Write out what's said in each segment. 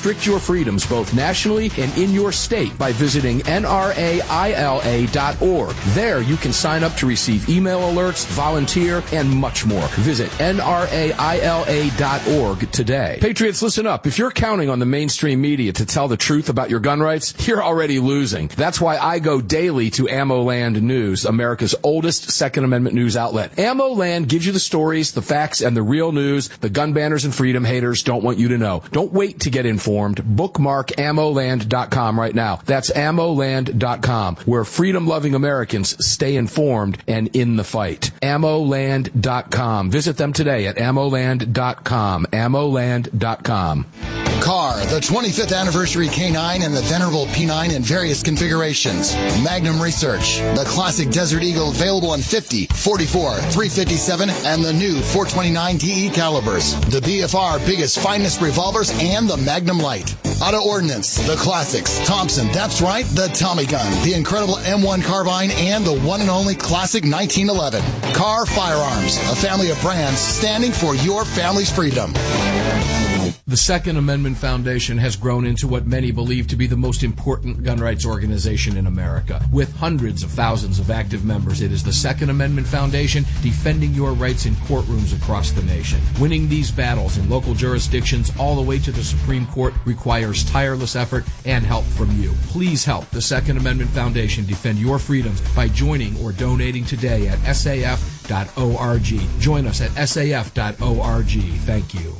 restrict your freedoms both nationally and in your state by visiting nraila.org. There you can sign up to receive email alerts, volunteer, and much more. Visit nraila.org today. Patriots, listen up. If you're counting on the mainstream media to tell the truth about your gun rights, you're already losing. That's why I go daily to AmmoLand News, America's oldest Second Amendment news outlet. AmmoLand gives you the stories, the facts, and the real news the gun banners and freedom haters don't want you to know. Don't wait to get informed. Bookmark ammoland.com right now. That's ammoland.com, where freedom-loving Americans stay informed and in the fight. ammoland.com. Visit them today at ammoland.com. ammoland.com. CAR, the 25th anniversary K9 and the venerable P9 in various configurations. Magnum Research, the classic Desert Eagle available in 50, 44, 357, and the new 429 DE calibers. The BFR biggest, finest revolvers and the Magnum Light. Auto Ordnance, the classics. Thompson, that's right, the Tommy gun, the incredible M1 carbine, and the one and only classic 1911. CAR Firearms, a family of brands standing for your family's freedom. The Second Amendment Foundation has grown into what many believe to be the most important gun rights organization in America. With hundreds of thousands of active members, it is the Second Amendment Foundation defending your rights in courtrooms across the nation. Winning these battles in local jurisdictions all the way to the Supreme Court requires tireless effort and help from you. Please help the Second Amendment Foundation defend your freedoms by joining or donating today at saf.org. Join us at saf.org. Thank you.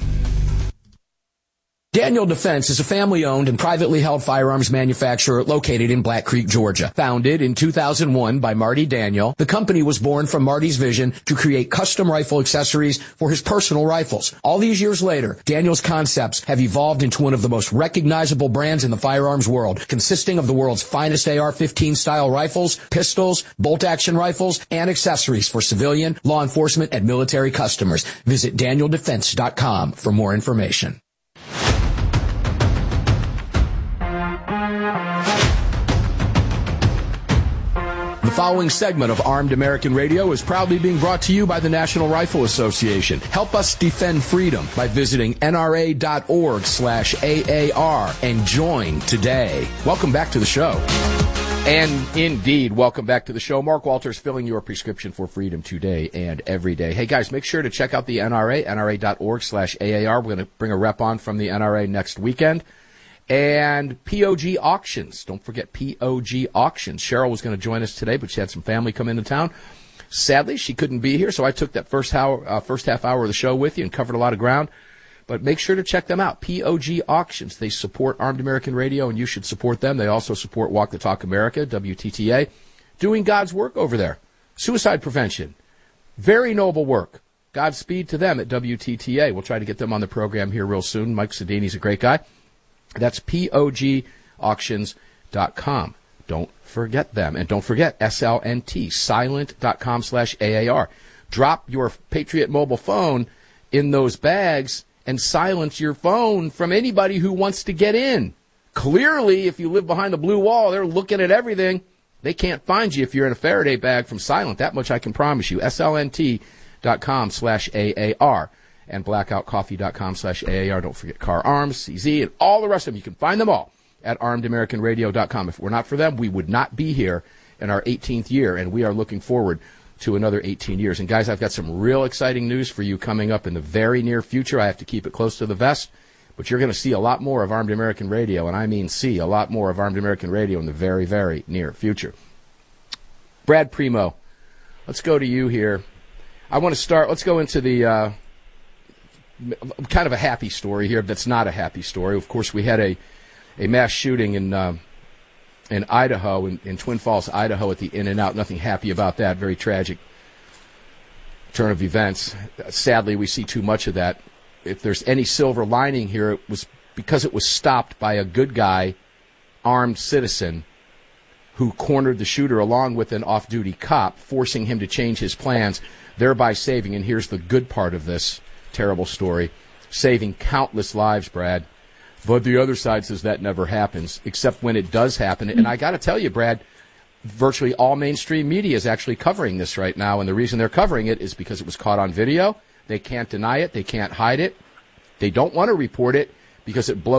Daniel Defense is a family-owned and privately held firearms manufacturer located in Black Creek, Georgia. Founded in 2001 by Marty Daniel, the company was born from Marty's vision to create custom rifle accessories for his personal rifles. All these years later, Daniel's concepts have evolved into one of the most recognizable brands in the firearms world, consisting of the world's finest AR-15 style rifles, pistols, bolt-action rifles, and accessories for civilian, law enforcement, and military customers. Visit DanielDefense.com for more information. The following segment of Armed American Radio is proudly being brought to you by the National Rifle Association. Help us defend freedom by visiting nra.org/AAR and join today. Welcome back to the show. And indeed, welcome back to the show. Mark Walters filling your prescription for freedom today and every day. Hey guys, make sure to check out the NRA, nra.org/AAR. We're going to bring a rep on from the NRA next weekend. And POG Auctions. Don't forget POG Auctions. Cheryl was going to join us today, but she had some family come into town. Sadly, she couldn't be here, so I took that first half hour of the show with you and covered a lot of ground. But make sure to check them out. POG Auctions. They support Armed American Radio, and you should support them. They also support Walk the Talk America, WTTA, doing God's work over there. Suicide prevention. Very noble work. Godspeed to them at WTTA. We'll try to get them on the program here real soon. Mike Sedini's a great guy. That's POGauctions.com. Don't forget them. And don't forget SLNT, silent.com/AAR. Drop your Patriot mobile phone in those bags and silence your phone from anybody who wants to get in. Clearly, if you live behind the blue wall, they're looking at everything. They can't find you if you're in a Faraday bag from Silent. That much I can promise you. SLNT.com/AAR. And blackoutcoffee.com/AAR. Don't forget Car Arms, CZ, and all the rest of them. You can find them all at armedamericanradio.com. If it were not for them, we would not be here in our 18th year, and we are looking forward to another 18 years. And guys, I've got some real exciting news for you coming up in the very near future. I have to keep it close to the vest, but you're going to see a lot more of Armed American Radio, and I mean see a lot more of Armed American Radio in the very, very near future. Brad Primo, let's go to you here. I want to start, let's go into the kind of a happy story here, but that's not a happy story. Of course, we had a mass shooting in Idaho, in Twin Falls, Idaho, at the In-N-Out. Nothing happy about that. Very tragic turn of events. Sadly, we see too much of that. If there's any silver lining here, it was because it was stopped by a good guy, armed citizen, who cornered the shooter along with an off-duty cop, forcing him to change his plans, thereby saving, and here's the good part of this terrible story, saving countless lives, Brad. But the other side says that never happens, except when it does happen. And I got to tell you, Brad, virtually all mainstream media is actually covering this right now, and the reason they're covering it is because it was caught on video. They can't deny it. They can't hide it. They don't want to report it because it blows